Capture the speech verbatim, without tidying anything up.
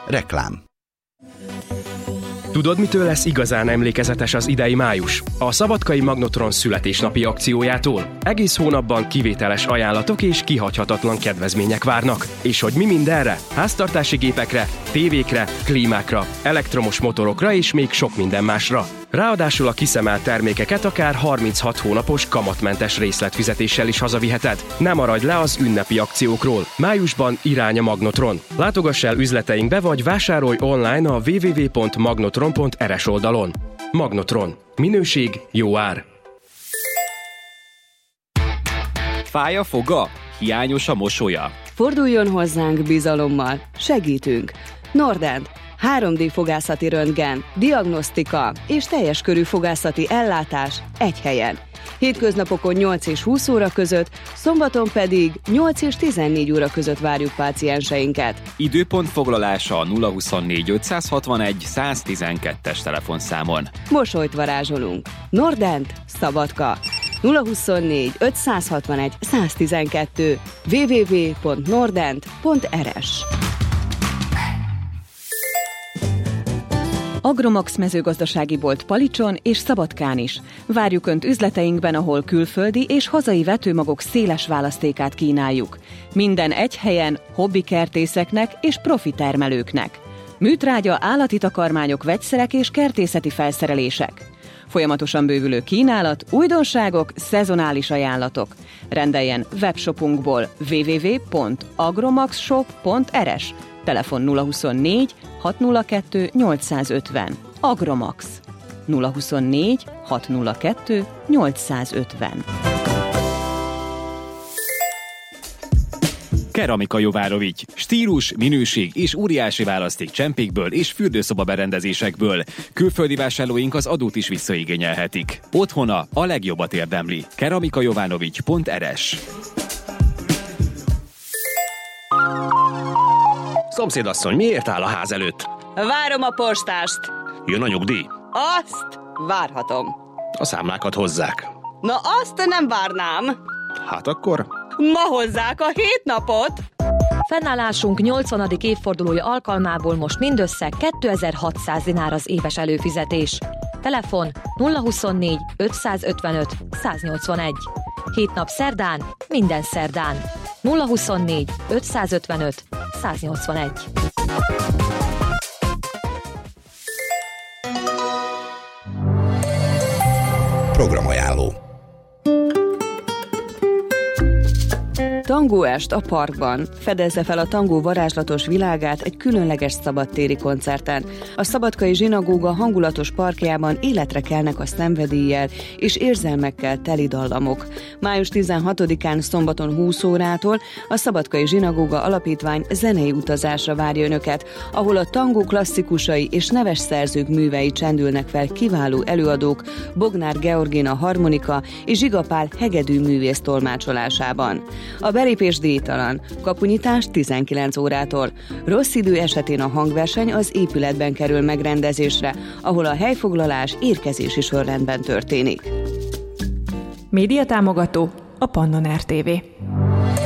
Reklám. Tudod, mitől lesz igazán emlékezetes az idei május? A Szabadkai Magnotron születésnapi akciójától. Egész hónapban kivételes ajánlatok és kihagyhatatlan kedvezmények várnak. És hogy mi mindenre? Háztartási gépekre, tévékre, klímákra, elektromos motorokra és még sok minden másra. Ráadásul a kiszemelt termékeket akár harminchat hónapos kamatmentes részletfizetéssel is hazaviheted. Ne maradj le az ünnepi akciókról. Májusban irány a Magnotron. Látogass el üzleteinkbe vagy vásárolj online a double-u double-u double-u pont magnotron pont er es oldalon. Magnotron. Minőség, jó ár. Fáj a foga? Hiányos a mosolya? Forduljon hozzánk bizalommal. Segítünk. Nordent. három dé fogászati röntgen, diagnosztika és teljes körű fogászati ellátás egy helyen. Hétköznapokon nyolc és húsz óra között, szombaton pedig nyolc és tizennégy óra között várjuk pácienseinket. Időpont foglalása a nulla huszonnégy ötszázhatvanegy száztizenkettes telefonszámon. Mosolyt varázsolunk. Nordent, Szabadka. nulla huszonnégy ötszázhatvanegy száztizenkettő double-u double-u double-u pont nordent pont er es. Agromax mezőgazdasági bolt Palicson és Szabadkán is. Várjuk Önt üzleteinkben, ahol külföldi és hazai vetőmagok széles választékát kínáljuk. Minden egy helyen, hobbikertészeknek és profi termelőknek. Műtrágya, állati takarmányok, vegyszerek és kertészeti felszerelések. Folyamatosan bővülő kínálat, újdonságok, szezonális ajánlatok. Rendeljen webshopunkból double-u double-u double-u pont agromaxshop pont er es. Telefon nulla huszonnégy hatszázkettő nyolcszázötven. Agromax nulla huszonnégy hatszázkettő nyolcszázötven. Keramika Jovárovics. Stílus, minőség és óriási választék csempékből és fürdőszoba berendezésekből. Külföldi vásárlóink az adót is visszaigényelhetik. Otthona a legjobbat érdemli. keramikajovanovics pont er es. Szomszédasszony, miért áll a ház előtt? Várom a postást. Jön a nyugdíj? Azt várhatom. A számlákat hozzák. Na azt nem várnám. Hát akkor? Ma hozzák a hét napot. Fennállásunk nyolcvanadik évfordulója alkalmából most mindössze kétezer-hatszáz dinár az éves előfizetés. Telefon nulla huszonnégy ötszázötvenöt száznyolcvanegy. Hét nap szerdán, minden szerdán. nulla huszonnégy ötszázötvenöt száznyolcvanegy. Programajánló. Tangóest a parkban. Fedezze fel a tangó varázslatos világát egy különleges szabadtéri koncerten. A szabadkai zsinagóga hangulatos parkjában életre kelnek a szenvedéllyel és érzelmekkel teli dallamok. május tizenhatodikán szombaton húsz órától a Szabadkai Zsinagóga Alapítvány zenei utazásra várja Önöket, ahol a tangó klasszikusai és neves szerzők művei csendülnek fel kiváló előadók Bognár Georgina harmonika és Zsiga Pál hegedű művész tolmácsolásában. A belépés díjtalan, kapunyitás tizenkilenc órától. Rossz idő esetén a hangverseny az épületben kerül megrendezésre, ahol a helyfoglalás érkezési sorrendben történik. Médiatámogató a Pannon er té vé.